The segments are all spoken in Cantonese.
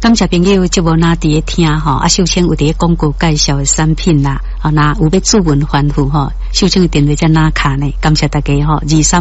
感谢朋友，节目那伫咧听吼，啊，秀清有伫咧广告介绍的产品啦，啊，那有要主文吩咐吼，秀清的电话在哪卡呢？感谢大家吼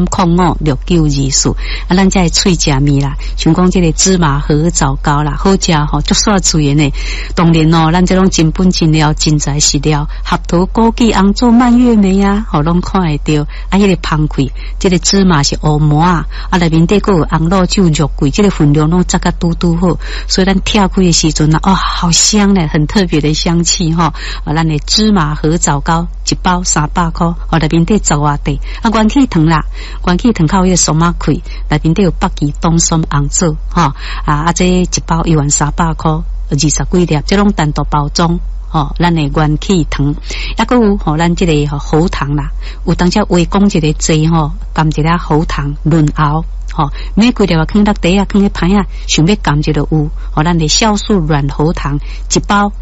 ，23056924，啊，咱这脆食面啦，像讲这个芝麻荷枣糕啦，好食吼，足煞脆的呢。当然哦，咱这种真本真料、真材实料，合桃、枸杞、红枣、蔓越莓啊，吼，拢看会到。啊，迄个芳气，这个芝麻是乌麻啊，啊，内面底个有红肉酒、肉桂，这个分量拢扎个嘟嘟好，所以咱跳开的时阵啊，哦，好香嘞，很特别的香气哈。啊，咱的芝麻荷枣糕一包300块，哦，内面底10外块。啊，元气糖啦，元气糖靠迄个松仔开，内面底有北极冬松红枣哈。啊，这一包11300块，20几粒，这种单独包装。哦，咱的元气糖，还佫有吼，咱这个喉糖啦，有当下微讲一个剂吼，含一粒喉糖润喉，吼，每几粒啊，放落底啊，放咧盘啊，想要含就有，吼，咱的酵素软喉糖一包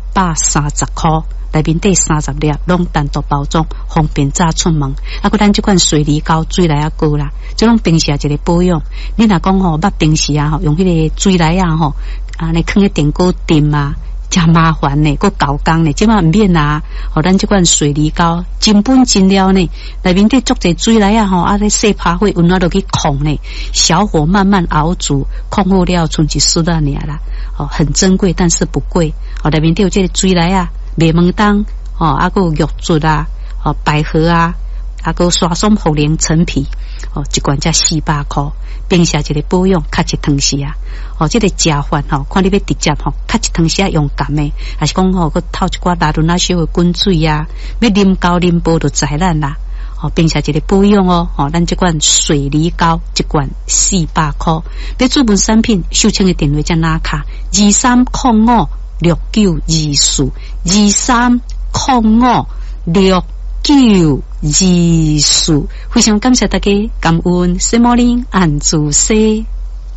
130块，内面底30粒，拢单独包装，方便早出门。啊，佫咱这款水梨膏水来啊膏啦，这种平时一个保养，你若讲吼，捌平时啊吼，用迄个水来啊吼，啊，你放咧电锅炖啊。真麻烦呢，佫搞工呢，即嘛唔免啊！吼，咱即款水梨膏真本真料呢，内面底足侪水来啊！吼，啊，咧细拍火，温暖落去控呢，小火慢慢熬煮，控好了，剩一丝仔尔啦。哦，很珍贵，但是不贵。哦，内面底有这个水来啊，麦门冬，哦，啊，佫有玉竹啊，哦，百合啊，啊，佫刷松茯苓陈皮，哦，一罐才400块。平时一个保养，较一汤时啊，哦，这个食饭吼，看你要直接吼，较一汤时啊用甘的，还是讲吼，佮透一寡拉伦那小的滚水啊，要啉高啉煲就知咱啦。哦，平时一个保养哦，哦，咱这款水梨膏一罐400块，要主文产品，秀清的电话在哪卡？23056924，23056924，非常感谢大家，感恩，西摩林安住西。